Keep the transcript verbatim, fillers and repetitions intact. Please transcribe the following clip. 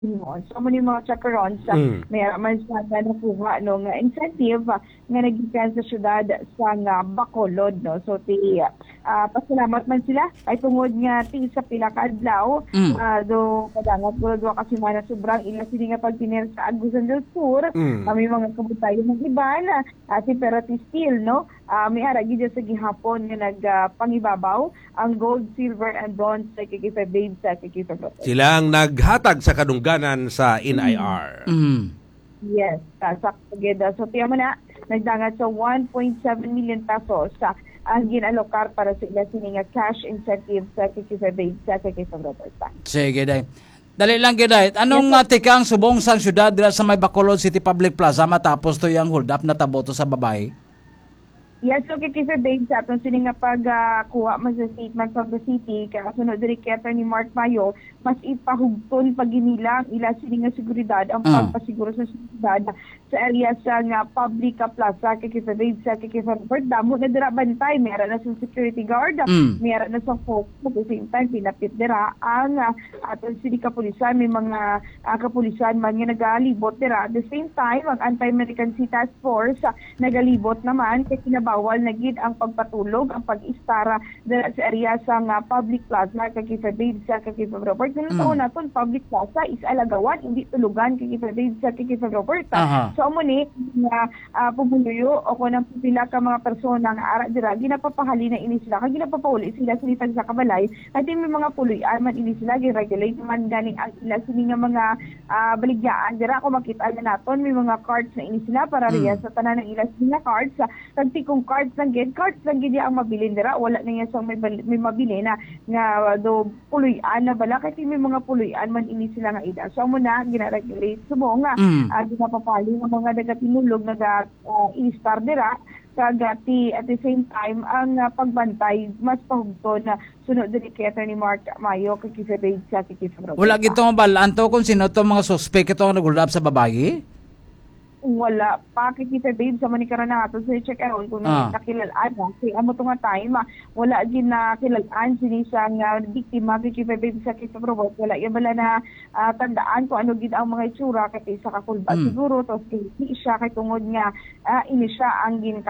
Ingon. So, mo ni mga chaperons sa Mm. may man sa nga nakuha no nga incentive ah, nga nagikan sa syudad sa nga Bacolod no. So ti ah, pasalamat man sila ay tungod nga ti sa pila ka adlaw Mm. ah, do kadangat gud wa ka semana sobrang ila sini nga pagtiner sa Agusan del Sur. Mm. Kami mga kabutayon ng iban at si pero ti still no ah, may ara gid sa gihapon nga nagpangibabaw ang gold, silver and bronze sa kikifa babes sa kikifa brothers. Sila ang naghatag sa kadungganan sa N I R. Mm. Yes, sa together. So, tiyan mo na, nagdangat sa one point seven million pesos sa ang ginalokar para sa ila sini nga cash incentive sa kikifa babes sa kikifa brothers. Sige, day. Dali lang, Giday. Anong yes, tikang subong sang syudad dira sa may Bacolod City Public Plaza matapos to yung hold up na taboto sa babae? Yes, so kikifa babes sa atong sini nga pagkuha uh, man sa statement from the city kaya sunod diri kay ni Mark Mayo mas ipahugton pag ginila ila sini nga seguridad ang Uh. pagpasiguro sa seguridad sa area sa nga public uh, plaza kikifa babes sa kikifa Robert damo na dira bantay meron na sa security guard Mm. meron na sa folks at the same time pinapit dira ang uh, atong sini kapulisan may mga uh, kapulisan man nga nagalibot dira at the same time ang anti-American Task Force uh, nagalibot naman kay bawal na gid ang pagpatulog, ang pag-istara dala sa area sa nga public plaza kay Kifa Babes sa Kifa Robert. Ganun taon naton public plaza is alagawan, hindi tulugan kay Kifa Babes sa Kifa Robert. Aha. So amo ni nga uh, pumuluyo o kunang pipila ka mga persona nga ara dira ginapapahali na ini sila kag ginapapauli sila silipad sa kabalay at may mga puloy-an man ini sila gi-regulate man ganing ang ila sini nga mga uh, baligyaan dira ko makita na naton may mga cards na ini sila para Mm. riya sa tanan ng ila sila cards sa uh, kung cards lang gid cards lang gid ang mabilin dira wala na niya sa may, may mabili na nga do puloy-an na bala kay may mga puloy-an man ini sila nga ida so mo na gina-regulate sumo nga Mm. uh, ginapapali ng mga nagatinulog naga uh, i-star dira kagati at the same time ang uh, pagbantay mas pahugton na sunod diri kay Attorney Mark Mayo kay Kifa Babes sa Kifa Robert. Wala gito mabalaan to kung sino to mga suspect ito ang nag-hold up sa babae? Wala pa kay Kifa Babes sa manikara na ato sa check out kung Ah. nakilalaan na kay amo to nga time ah, wala gid na kilalaan sini sa nga biktima kay Kifa Babes sa Kifa Robert wala ya bala na ah, tandaan kung ano gid ang mga itsura kay sa kakulba Mm. siguro to kay di siya kay tungod nga ah, ini siya ang gin